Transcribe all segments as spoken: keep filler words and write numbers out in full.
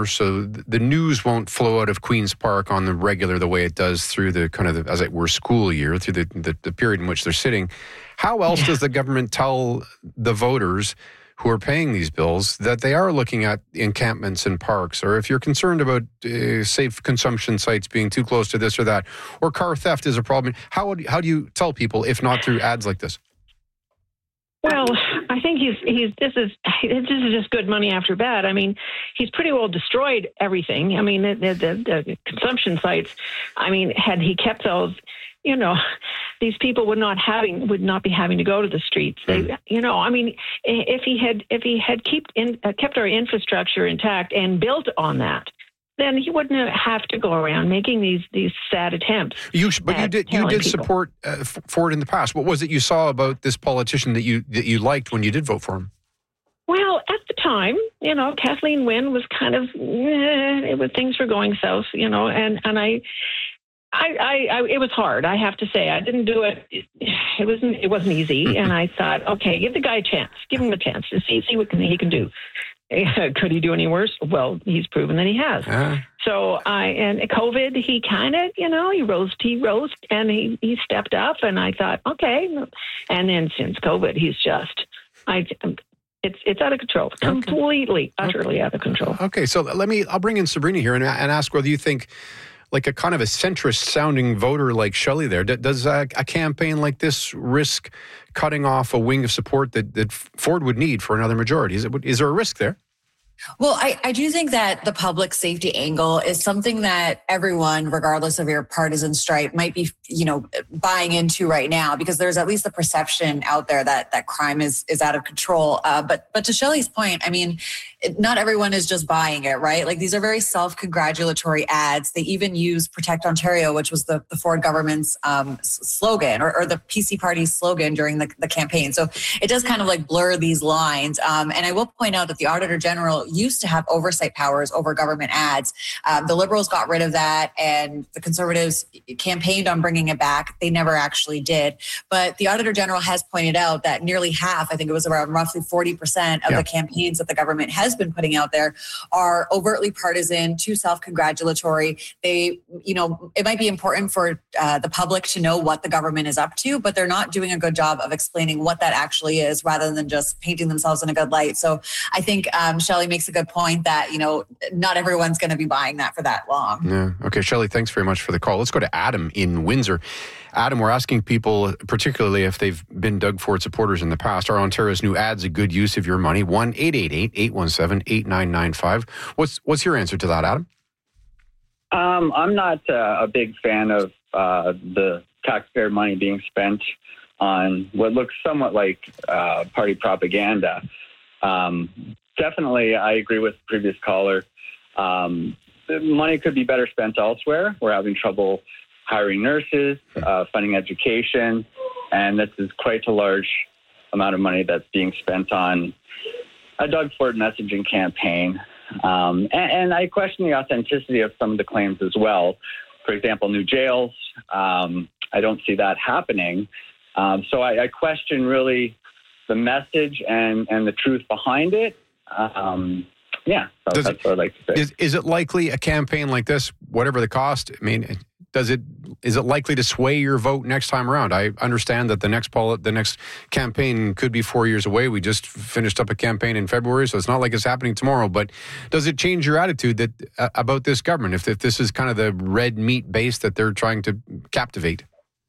summer, so the news won't flow out of Queen's Park on the regular the way it does through the kind of, the, as it were, school year, through the, the, the period in which they're sitting. How else yeah. does the government tell the voters who are paying these bills that they are looking at encampments and parks, or if you're concerned about uh, safe consumption sites being too close to this or that, or car theft is a problem? How would, how do you tell people if not through ads like this? Well, I think he's he's this is this is just good money after bad. I mean, he's pretty well destroyed everything. I mean, the, the, the consumption sites. I mean, had he kept those, you know, these people would not having would not be having to go to the streets. They, you know, I mean, if he had if he had kept in, uh, kept our infrastructure intact and built on that, then he wouldn't have to go around making these these sad attempts. You, but you did you did people. support uh, Ford in the past. What was it you saw about this politician that you that you liked when you did vote for him? Well, at the time, you know, Kathleen Wynne was kind of eh, it was things were going south, you know, and and I. I, I, I, it was hard. I have to say, I didn't do it. It, it wasn't. It wasn't easy. And I thought, okay, give the guy a chance. Give him a chance to see see what can, he can do. Could he do any worse? Well, he's proven that he has. Uh. So I and COVID, he kind of, you know, he rose, he rose, and he he stepped up. And I thought, okay. And then since COVID, he's just, I. It's it's out of control, okay. completely, utterly okay. out of control. Okay, so let me. I'll bring in Sabrina here and, and ask whether you think, like a kind of a centrist-sounding voter like Shelley there, does a, a campaign like this risk cutting off a wing of support that, that Ford would need for another majority? Is, it, is there a risk there? Well, I, I do think that the public safety angle is something that everyone, regardless of your partisan stripe, might be, you know, buying into right now, because there's at least the perception out there that that crime is is out of control. Uh, but but to Shelley's point, I mean, it, not everyone is just buying it, right? Like, these are very self-congratulatory ads. They even use Protect Ontario, which was the, the Ford government's um, slogan, or, or the P C party's slogan during the, the campaign. So it does kind of like blur these lines. Um, and I will point out that the Auditor General used to have oversight powers over government ads. Um, the Liberals got rid of that, and the Conservatives campaigned on bringing it back. They never actually did. But the Auditor General has pointed out that nearly half, I think it was around roughly forty percent of yeah. the campaigns that the government has been putting out there are overtly partisan, too self-congratulatory. They, you know, it might be important for uh, the public to know what the government is up to, but they're not doing a good job of explaining what that actually is, rather than just painting themselves in a good light. So I think um, Shelley makes a good point that, you know, not everyone's going to be buying that for that long. Yeah. Okay, Shelley, thanks very much for the call. Let's go to Adam in Windsor. Adam, we're asking people, particularly if they've been Doug Ford supporters in the past, are Ontario's new ads a good use of your money? one eight eight eight, eight one seven, eight nine nine five. What's what's your answer to that, Adam? Um, I'm not uh, a big fan of uh, the taxpayer money being spent on what looks somewhat like uh, party propaganda. Um, definitely, I agree with the previous caller. Um, the money could be better spent elsewhere. We're having trouble hiring nurses, uh, funding education, and this is quite a large amount of money that's being spent on a Doug Ford messaging campaign. Um, and, and I question the authenticity of some of the claims as well. For example, new jails. Um, I don't see that happening. Um, so I, I question really the message and, and the truth behind it. Um, yeah, so that's it, what I'd like to say. Is, is it likely a campaign like this, whatever the cost, I mean, does it is it likely to sway your vote next time around? I understand that the next poll, the next campaign could be four years away. We just finished up a campaign in February, so it's not like it's happening tomorrow. But does it change your attitude that uh, about this government, if, if this is kind of the red meat base that they're trying to captivate?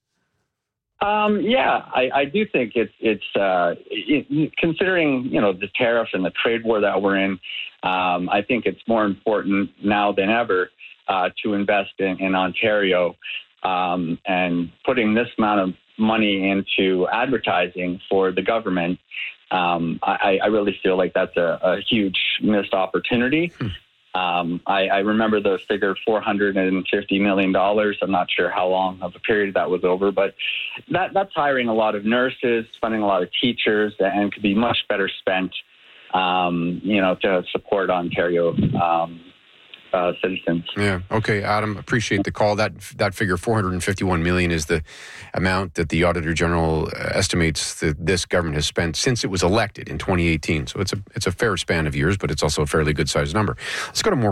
Um, yeah, I, I do think it's it's uh, it, considering, you know, the tariff and the trade war that we're in. Um, I think it's more important now than ever uh, to invest in, in Ontario, um, and putting this amount of money into advertising for the government. Um, I, I really feel like that's a, a huge missed opportunity. Hmm. Um, I, I remember the figure four hundred fifty million dollars. I'm not sure how long of a period that was over, but that, that's hiring a lot of nurses, funding a lot of teachers, and could be much better spent, um, you know, to support Ontario um, uh, citizens. Yeah. Okay, Adam, appreciate the call. That that figure, four hundred fifty-one million dollars, is the amount that the Auditor General estimates that this government has spent since it was elected in twenty eighteen. So it's a it's a fair span of years, but it's also a fairly good sized number. Let's go to more